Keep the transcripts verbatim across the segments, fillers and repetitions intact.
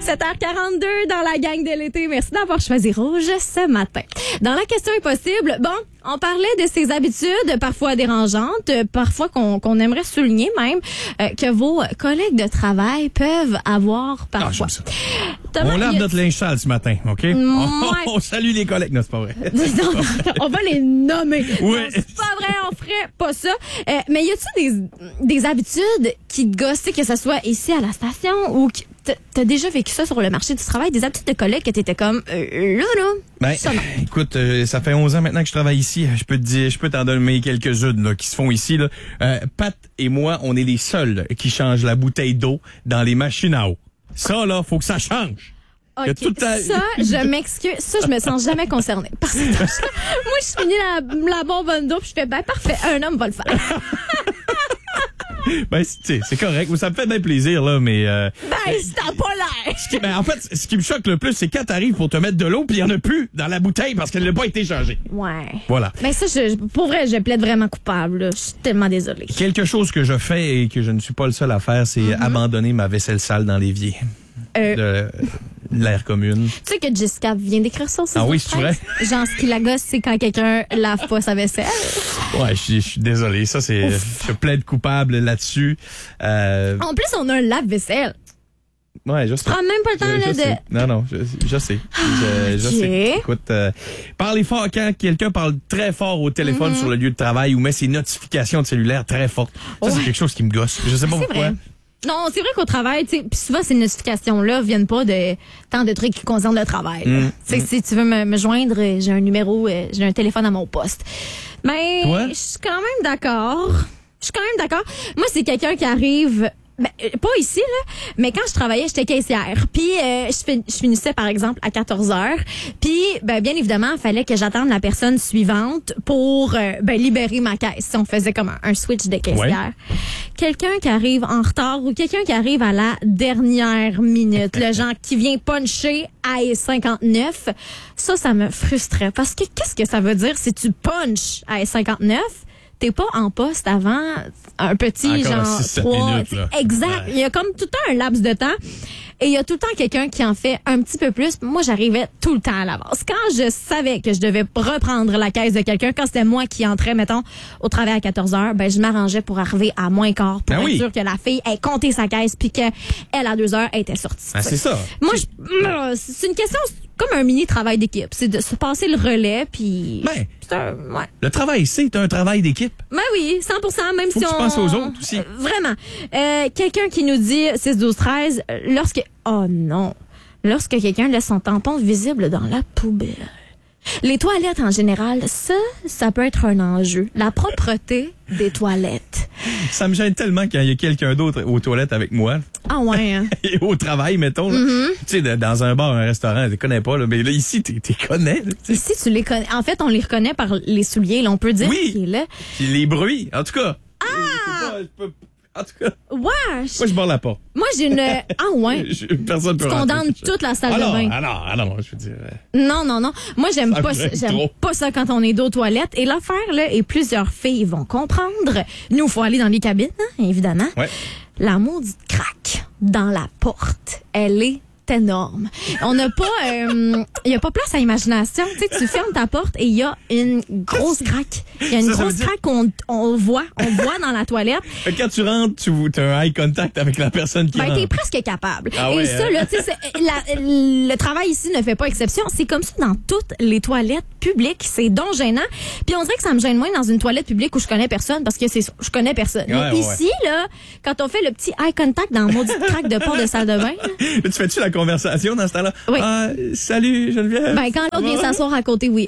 sept heures quarante-deux dans la gang de l'été. Merci d'avoir choisi Rouge ce matin. Dans la question impossible, bon, on parlait de ces habitudes parfois dérangeantes, parfois qu'on, qu'on aimerait souligner même, euh, que vos collègues de travail peuvent avoir parfois. Ah, Thomas, on lave a... notre linge sale ce matin, OK? Ouais. On, on salue les collègues. Non, c'est pas vrai. Non, non, on va les nommer. Oui. Non, c'est pas vrai, on ferait pas ça. Euh, mais y a-tu des, des habitudes qui te gossent, que ce soit ici à la station ou qui... T'as déjà vécu ça sur le marché du travail, des habitudes de collègues que t'étais comme euh, là, là? Ben, écoute, euh, ça fait onze ans maintenant que je travaille ici. Je peux te dire, je peux t'en donner quelques-unes là, qui se font ici. Là. Euh, Pat et moi, on est les seuls qui changent la bouteille d'eau dans les machines à eau. Ça, là, faut que ça change. OK, tout à... ça, je m'excuse. Ça, je me sens jamais concernée. Parce que moi, je finis la, la bonbonne d'eau puis je fais, ben parfait, un homme va le faire. Ben, c'est, c'est correct. Ça me fait bien plaisir, là, mais... Euh, ben, c'est t'as pas l'air! Ce qui, ben, en fait, ce qui me choque le plus, c'est quand t'arrives pour te mettre de l'eau, puis il y en a plus dans la bouteille parce qu'elle n'a pas été changée. Ouais. Voilà. Mais ça, je, pour vrai, je plaide vraiment coupable, là. Je suis tellement désolée. Quelque chose que je fais et que je ne suis pas le seul à faire, c'est mm-hmm. abandonner ma vaisselle sale dans l'évier. Euh... De, l'air commune. Tu sais que Jessica vient d'écrire ça aussi. Ah oui, c'est vrai? Genre, ce qui la gosse, c'est quand quelqu'un lave pas sa vaisselle. Ouais, je suis désolé. Ça, c'est, je plaide coupable là-dessus. Euh... En plus, on a un lave-vaisselle. Ouais, je sais. Prends même pas le temps, je, là, je de... Sais. Non, non, je, je sais. Je, je okay. sais. Écoute, euh, parlez fort quand quelqu'un parle très fort au téléphone mm-hmm. sur le lieu de travail ou met ses notifications de cellulaire très fortes. Ça, ouais. c'est quelque chose qui me gosse. Je sais pas c'est pourquoi. Vrai. Non, c'est vrai qu'au travail, tu sais, puis souvent ces notifications-là viennent pas de tant de trucs qui concernent le travail. Mmh, tu sais, mmh. si tu veux me, me joindre, j'ai un numéro, j'ai un téléphone à mon poste. Mais je suis quand même d'accord. Je suis quand même d'accord. Moi, c'est quelqu'un qui arrive. Ben, pas ici, là, mais quand je travaillais, j'étais caissière. Puis euh, je, fin, je finissais, par exemple, à quatorze heures. Puis, ben, bien évidemment, il fallait que j'attende la personne suivante pour euh, ben, libérer ma caisse. On faisait comme un, un switch de caissière. Ouais. Quelqu'un qui arrive en retard ou quelqu'un qui arrive à la dernière minute, le genre qui vient puncher à cinquante-neuf, ça, ça me frustrait. Parce que qu'est-ce que ça veut dire si tu punches à cinquante-neuf? T'es pas en poste avant un petit encore genre trois minutes, là. Exact. Ouais. Il y a comme tout le temps un laps de temps et il y a tout le temps quelqu'un qui en fait un petit peu plus. Moi, j'arrivais tout le temps à l'avance. Quand je savais que je devais reprendre la caisse de quelqu'un, quand c'était moi qui entrais, mettons, au travail à quatorze heures, ben je m'arrangeais pour arriver à moins quart pour ah être oui. sûr que la fille ait compté sa caisse puis qu'elle, à deux heures, elle était sortie. Ah, c'est ça. Moi, je, c'est une question comme un mini travail d'équipe. C'est de se passer le relais puis... Ben, c'est un, ouais. Le travail, c'est un travail d'équipe. Ben oui, cent pour cent, même Faut si que on... tu penses aux autres aussi. Euh, vraiment. Euh, quelqu'un qui nous dit six douze treize, lorsque... Oh non. Lorsque quelqu'un laisse son tampon visible dans la poubelle. Les toilettes, en général, ça, ça peut être un enjeu. La propreté des toilettes. Ça me gêne tellement quand il y a quelqu'un d'autre aux toilettes avec moi. Ah ouais, hein? Et au travail, mettons. Mm-hmm. Tu sais, dans un bar, un restaurant, tu les connais pas. Là, mais là, ici, tu les connais. Là, ici, tu les connais. En fait, on les reconnaît par les souliers. Là, on peut dire oui. qu'il est là. Puis les bruits, en tout cas. Ah! Je peux pas, je peux... En tout cas. Ouais. Moi, je barre la porte. Moi, j'ai une. Ah, ouais. je, personne peut tu condamnes toute la salle alors, de bain. Ah non, ah non, je veux dire. Non, non, non. Moi, j'aime ça pas ça. J'aime trop. pas ça quand on est dos aux toilettes. Et l'affaire, là, et plusieurs filles vont comprendre. Nous, il faut aller dans les cabines, hein, évidemment. Ouais. La maudite craque dans la porte, elle est énorme. On n'a pas, il euh, y a pas place à imagination. Tu sais, tu fermes ta porte et il y a une grosse craque. Il y a une ça, grosse ça craque qu'on on voit, on voit dans la toilette. Quand tu rentres, tu as un eye contact avec la personne qui ben, rentre. T'es presque capable. Ah et ouais, ça, hein? là, tu sais, le travail ici ne fait pas exception. C'est comme ça dans toutes les toilettes publiques. C'est donc gênant. Puis on dirait que ça me gêne moins dans une toilette publique où je connais personne parce que c'est je connais personne. Ouais, Mais ouais, ici, là, quand on fait le petit eye contact dans le maudit craque de porte de salle de bain. Là, tu fais-tu la conversation dans ce temps-là? Oui. Ah, salut, Geneviève. Ben, quand l'autre vient s'asseoir à côté, oui.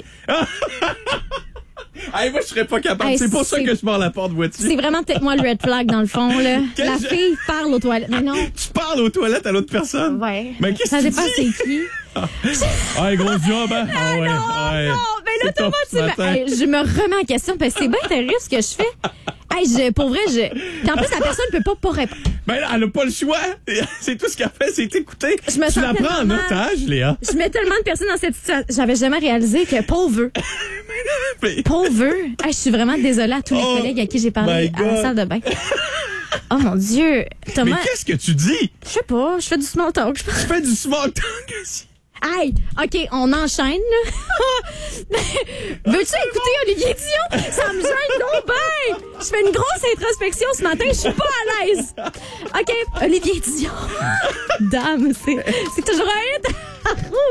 Hey, moi, je serais pas capable. Hey, c'est pour c'est... ça que je barre la porte, vois-tu. C'est vraiment peut-être moi le red flag, dans le fond, là. Quel la je... fille parle aux toilettes. Mais non. Tu parles aux toilettes à l'autre personne? Ouais. Mais qu'est-ce ça que tu dépend dis? c'est qui. Ah, gros job, hein? Ah, ouais, non, ouais. non. Mais là, Thomas, tu me... hey, je me remets en question parce que c'est bien terrible ce que je fais. Hey, je, pour vrai, je... Puis en plus, la personne peut pas pas répondre. Ben là, elle a pas le choix. C'est tout ce qu'elle fait, c'est écouter. Je me tu la prends en otage, Léa. Je mets tellement de personnes dans cette situation. J'avais jamais réalisé que pauvre. Mais... Pauvre. Hey, je suis vraiment désolée à tous les oh, collègues à qui j'ai parlé à la salle de bain. Oh mon Dieu. Thomas. Mais qu'est-ce que tu dis? Je sais pas, je fais du small talk. Je Tu fais du small talk aussi. Hey, OK, on enchaîne, là. Veux-tu écouter Olivier Dion? Ça me gêne non ben! Je fais une grosse introspection ce matin, je suis pas à l'aise. OK, Olivier Dion. Dame, c'est, c'est toujours un hit.